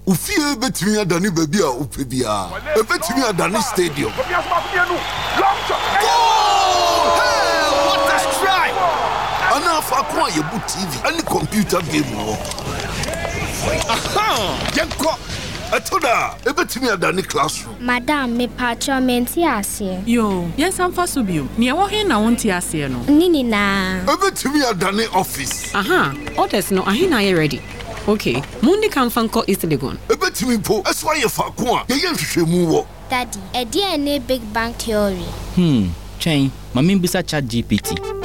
Ufie betumi adani baby a upe bia. Betumi adani stadium. Hey, what a strike! Ana fa kwa yebu TV any computer game wo. Aha! Yenko Atoda, betumi adani classroom. Madam, me patcho menti ase. Yo, yes am fa so bio. Ne wo he na wonti ase no. Nini na. Betumi adani office. Aha, orders no ahina ye ready. Okay, Mundi kan fanko East Legon. Betumi po, eso ye fa kwa. Ye hwehwemu wo. Daddy, e dia ne Big Bang Theory. Chain, mami bisa chat GPT.